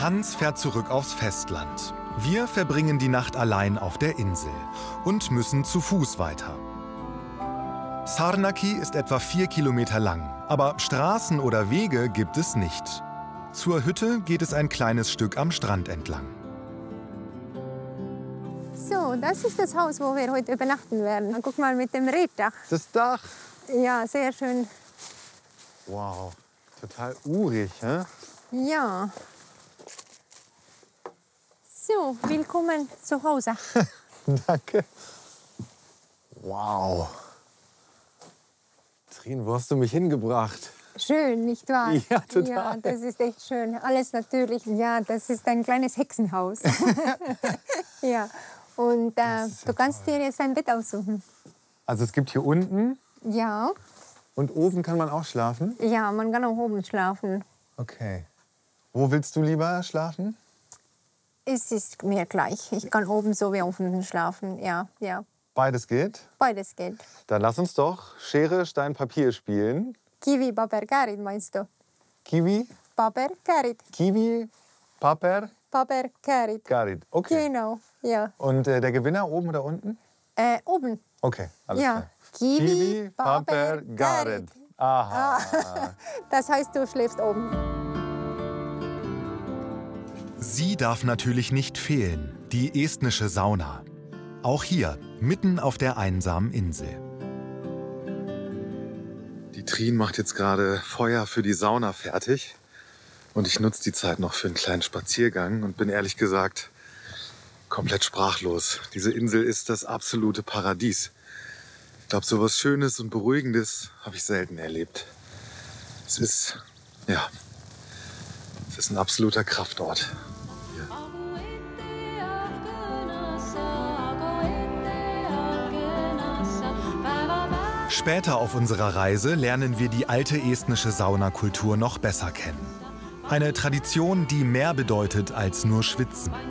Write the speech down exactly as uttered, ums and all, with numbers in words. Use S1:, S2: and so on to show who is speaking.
S1: Hans fährt zurück aufs Festland. Wir verbringen die Nacht allein auf der Insel und müssen zu Fuß weiter. Sarnaki ist etwa vier Kilometer lang, aber Straßen oder Wege gibt es nicht. Zur Hütte geht es ein kleines Stück am Strand entlang.
S2: So, das ist das Haus, wo wir heute übernachten werden. Guck mal mit dem Reetdach.
S3: Das Dach.
S2: Ja, sehr schön.
S3: Wow, total urig, hä?
S2: Ja. So, willkommen zu Hause.
S3: Danke. Wow. Trin, wo hast du mich hingebracht?
S2: Schön, nicht wahr?
S3: Ja, total.
S2: Ja, das ist echt schön. Alles natürlich. Ja, das ist ein kleines Hexenhaus. Ja. Und äh,
S3: ja
S2: du kannst
S3: toll.
S2: dir jetzt ein Bett aussuchen.
S3: Also es gibt hier unten
S2: Ja.
S3: und oben kann man auch schlafen?
S2: Ja, man kann auch oben schlafen.
S3: Okay. Wo willst du lieber schlafen?
S2: Es ist mir gleich. Ich kann oben so wie unten schlafen. Ja, ja.
S3: Beides geht?
S2: Beides geht.
S3: Dann lass uns doch Schere, Stein, Papier spielen.
S2: Kiwi, Paper, Kärit meinst du?
S3: Kiwi,
S2: Paper, Kärit.
S3: Kiwi, Paper,
S2: Paper, Kärit.
S3: Garit. Okay.
S2: Genau, ja.
S3: Und äh, der Gewinner oben oder unten?
S2: Äh, oben.
S3: Okay, alles
S2: Ja.
S3: klar.
S2: Kiwi,
S3: Paper,
S2: Paper,
S3: Garit.
S2: Kärit.
S3: Aha.
S2: Das heißt, du schläfst oben.
S1: Sie darf natürlich nicht fehlen, die estnische Sauna. Auch hier, mitten auf der einsamen Insel. Die Trin macht jetzt gerade Feuer für die Sauna fertig. Und ich nutze die Zeit noch für einen kleinen Spaziergang und bin ehrlich gesagt komplett sprachlos. Diese Insel ist das absolute Paradies. Ich glaube, so was Schönes und Beruhigendes habe ich selten erlebt. Es ist, ja, es ist ein absoluter Kraftort. Hier. Später auf unserer Reise lernen wir die alte estnische Saunakultur noch besser kennen. Eine Tradition, die mehr bedeutet als nur Schwitzen.